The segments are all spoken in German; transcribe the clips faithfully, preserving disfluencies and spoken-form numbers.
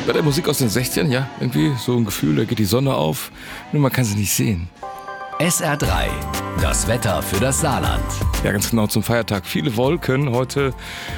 Bei der Musik aus den sechzigern, ja, irgendwie so ein Gefühl, da geht die Sonne auf, nur man kann sie nicht sehen. S R drei, das Wetter für das Saarland. Ja, ganz genau, zum Feiertag. Viele Wolken heute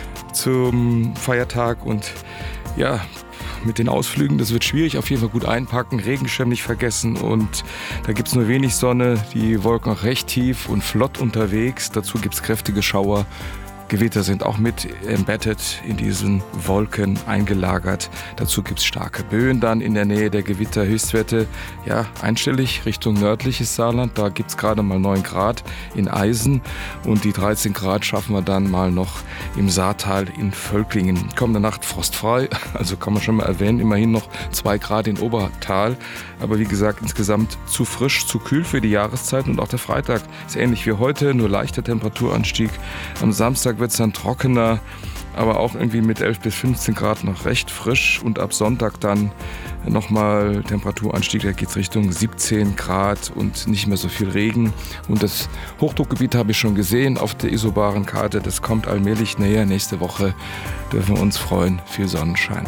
zum Feiertag und ja, mit den Ausflügen, das wird schwierig, auf jeden Fall gut einpacken, Regenschirm nicht vergessen und da gibt es nur wenig Sonne, die Wolken auch recht tief und flott unterwegs, dazu gibt es kräftige Schauer. Gewitter sind auch mit embedded in diesen Wolken eingelagert. Dazu gibt es starke Böen dann in der Nähe der Gewitter. Höchstwerte ja, einstellig Richtung nördliches Saarland. Da gibt es gerade mal neun Grad in Eisen und die dreizehn Grad schaffen wir dann mal noch im Saartal in Völklingen. Kommende Nacht frostfrei, also kann man schon mal erwähnen, immerhin noch zwei Grad in Obertal. Aber wie gesagt, insgesamt zu frisch, zu kühl für die Jahreszeit und auch der Freitag ist ähnlich wie heute, nur leichter Temperaturanstieg. Am Samstag wird es dann trockener, aber auch irgendwie mit elf bis fünfzehn Grad noch recht frisch und ab Sonntag dann nochmal Temperaturanstieg, da geht es Richtung siebzehn Grad und nicht mehr so viel Regen. Und das Hochdruckgebiet habe ich schon gesehen auf der isobaren Karte, das kommt allmählich näher. Nächste Woche dürfen wir uns freuen, viel Sonnenschein.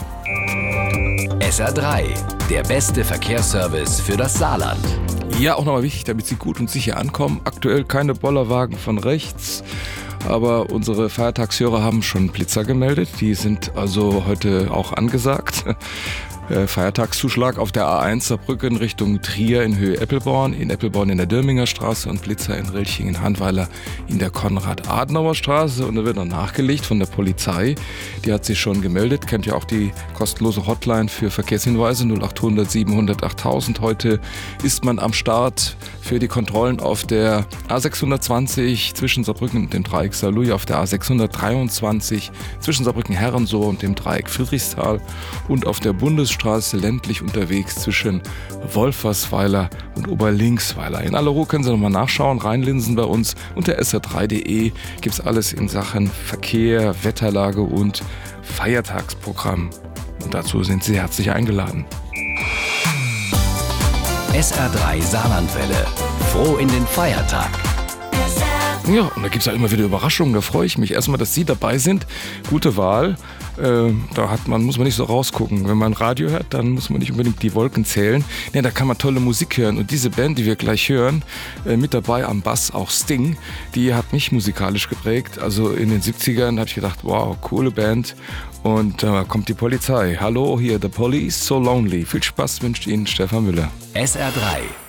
S R drei, der beste Verkehrsservice für das Saarland. Ja, auch nochmal wichtig, damit Sie gut und sicher ankommen. Aktuell keine Bollerwagen von rechts. Aber unsere Feiertagshörer haben schon Blitzer gemeldet. Die sind also heute auch angesagt. Feiertagszuschlag auf der A eins Saarbrücken Richtung Trier in Höhe Eppelborn, in Eppelborn in der Dürminger Straße und Blitzer in Rilchingen-Hanweiler in der Konrad-Adenauer-Straße. Und da wird noch nachgelegt von der Polizei. Die hat sich schon gemeldet, kennt ja auch die kostenlose Hotline für Verkehrshinweise null acht hundert siebenhundert achttausend. Heute ist man am Start für die Kontrollen auf der A sechshundertzwanzig zwischen Saarbrücken und dem Dreieck Saarlouis, auf der A sechshundertdreiundzwanzig zwischen Saarbrücken-Herrensoh und dem Dreieck Friedrichsthal und auf der Bundesstraße ländlich unterwegs zwischen Wolfersweiler und Oberlinksweiler. In aller Ruhe können Sie nochmal nachschauen, reinlinsen bei uns. Unter S R drei punkt de gibt es alles in Sachen Verkehr, Wetterlage und Feiertagsprogramm. Und dazu sind Sie herzlich eingeladen. S R drei Saarlandwelle. Froh in den Feiertag. Ja, und da gibt es halt immer wieder Überraschungen, da freue ich mich. Erstmal, dass Sie dabei sind. Gute Wahl. Äh, da hat man, muss man nicht so rausgucken. Wenn man Radio hört, dann muss man nicht unbedingt die Wolken zählen. Ja, da kann man tolle Musik hören. Und diese Band, die wir gleich hören, äh, mit dabei am Bass auch Sting, die hat mich musikalisch geprägt. Also in den siebzigern habe ich gedacht, wow, coole Band. Und da äh, kommt die Polizei. Hallo, hier The Police, So Lonely. Viel Spaß wünscht Ihnen Stefan Müller. S R drei.